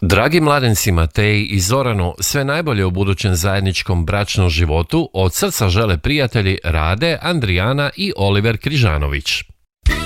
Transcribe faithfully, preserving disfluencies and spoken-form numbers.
Dragi mladenci Mateji i Zoranu, sve najbolje u budućem zajedničkom bračnom životu od srca žele prijatelji Rade, Andrijana i Oliver Križanović.